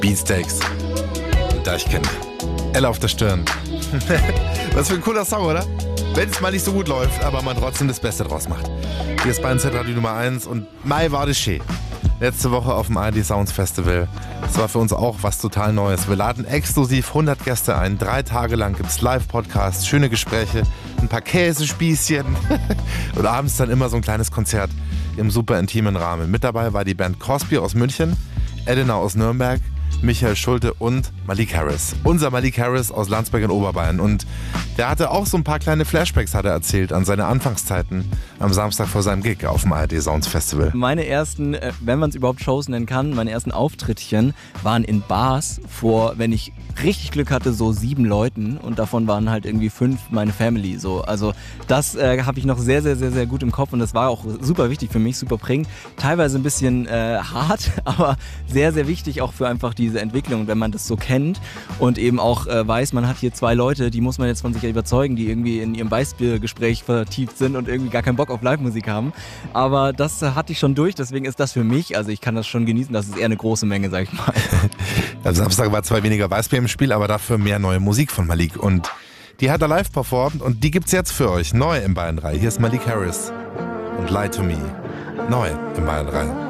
Beatsteaks und Deichkind. Ella auf der Stirn. Was für ein cooler Song, oder? Wenn es mal nicht so gut läuft, aber man trotzdem das Beste draus macht. Hier ist Bayern Radio Nummer 1 und Mai war das schön. Letzte Woche auf dem ARD Sounds Festival. Das war für uns auch was total Neues. Wir laden exklusiv 100 Gäste ein. 3 Tage lang gibt's Live-Podcasts, schöne Gespräche, ein paar Käsespießchen und abends dann immer so ein kleines Konzert im super intimen Rahmen. Mit dabei war die Band Crosby aus München, Edina aus Nürnberg, Michael Schulte und Malik Harris. Unser Malik Harris aus Landsberg in Oberbayern. Und der hatte auch so ein paar kleine Flashbacks, hat er erzählt, an seine Anfangszeiten am Samstag vor seinem Gig auf dem ARD Sounds Festival. Meine ersten, wenn man es überhaupt Shows nennen kann, meine ersten Auftrittchen waren in Bars vor, wenn ich richtig Glück hatte, so 7 Leuten und davon waren halt irgendwie 5 meine Family. So. Also das habe ich noch sehr, sehr, sehr, sehr gut im Kopf und das war auch super wichtig für mich, super prägend. Teilweise ein bisschen hart, aber sehr, sehr wichtig auch für einfach diese Entwicklung, wenn man das so kennt und eben auch weiß, man hat hier 2 Leute, die muss man jetzt von sich überzeugen, die irgendwie in ihrem Weißbiergespräch vertieft sind und irgendwie gar keinen Bock auf Live-Musik haben. Aber das hatte ich schon durch, deswegen ist das für mich, also ich kann das schon genießen, das ist eher eine große Menge, sag ich mal. Am Samstag war zwar weniger Weißbier im Spiel, aber dafür mehr neue Musik von Malik und die hat er live performt und die gibt's jetzt für euch, neu im Bayern 3. Hier ist Malik Harris und Lie to Me, neu im Bayern 3.